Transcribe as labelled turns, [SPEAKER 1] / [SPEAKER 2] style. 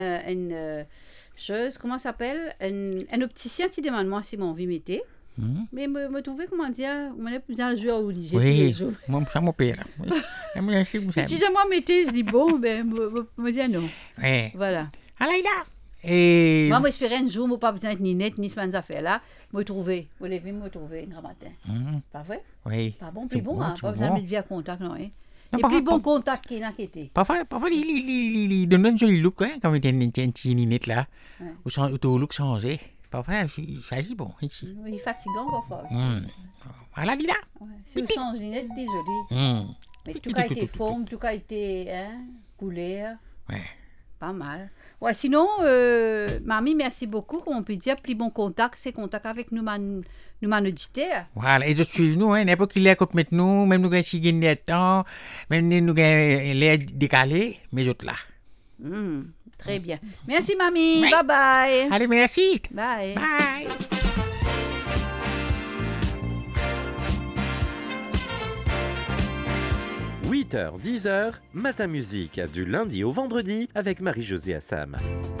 [SPEAKER 1] une chose, comment ça s'appelle? Un opticien qui demande moi si mon vie m'était. Mais me trouver, comment dire, on est plus un joueur obligé.
[SPEAKER 2] Oui, moi, ça m'opère. Merci, vous savez.
[SPEAKER 1] Si moi m'étais, je dis bon, ben, me dire non.
[SPEAKER 2] Oui.
[SPEAKER 1] Voilà.
[SPEAKER 2] Alaïda. Et...
[SPEAKER 1] Moi, j'espérais un jour, moi, pas besoin de ni net, ni ce affaires-là. Me trouver. Vous l'avez me trouver un grand matin. Pas vrai?
[SPEAKER 2] Oui.
[SPEAKER 1] Pas bon, plus bon, hein. Pas besoin de mettre via contact, non, hein.
[SPEAKER 2] Non,
[SPEAKER 1] Et plus bon contact qu'il n'a qu'était.
[SPEAKER 2] Parfois, il donne un joli look, hein, comme il y a une petite ninette là. Ou son look changé. Parfois, ça y est bon, ici.
[SPEAKER 1] Oui, fatigant parfois aussi.
[SPEAKER 2] Voilà, Lila.
[SPEAKER 1] Si vous changez de net, désolé. Mais tout a été forme, tout a été couleur.
[SPEAKER 2] Ouais.
[SPEAKER 1] Pas mal. Ouais, sinon, mamie, merci beaucoup. Comme on peut dire, plus bon contact, c'est contact avec nous, auditeurs.
[SPEAKER 2] Voilà, et je suis nous, hein, n'importe qui l'est contre nous, même nous avons signé des temps, même nous avons l'air décalé, mais autres là.
[SPEAKER 1] Très bien. Merci, mamie. Bye bye.
[SPEAKER 2] Allez, merci.
[SPEAKER 1] Bye.
[SPEAKER 2] Bye.
[SPEAKER 3] « 8h, 10h, Matin Musique, du lundi au vendredi avec Marie-Josée Assam.